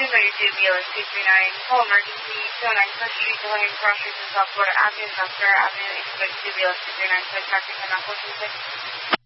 Anybody do BLS 239, call emergency, 209 First Street, delivering groceries in South Florida Avenue, South Florida Avenue, expect to BLS 239, so traffic and not 14